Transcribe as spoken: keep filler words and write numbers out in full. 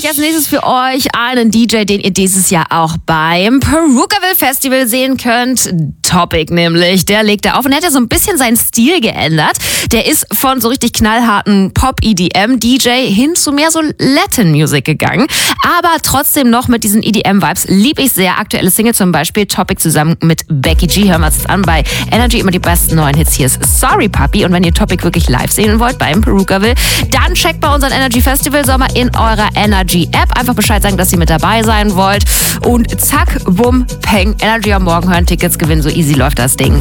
als nächstes für euch einen D J, den ihr dieses Jahr auch beim Perukaville Festival sehen könnt. Topic nämlich, der legt da auf und er hat ja so ein bisschen seinen Stil geändert. Der ist von so richtig knallharten Pop-E D M-D J hin zu mehr so Latin-Music gegangen. Aber trotzdem noch mit diesen E D M-Vibes liebe ich sehr. Aktuelle Single zum Beispiel, Topic zusammen mit Becky G. Hören wir uns an bei Energy, immer die besten neuen Hits. Hier ist Sorry Puppy. Und wenn ihr Topic wirklich live sehen wollt beim Perukaville, dann checkt bei unseren Energy Festival Sommer in eurer Energy App. Einfach Bescheid sagen, dass ihr mit dabei sein wollt. Und zack, bumm, peng, Energy am Morgen hören, Tickets gewinnen. So easy läuft das Ding.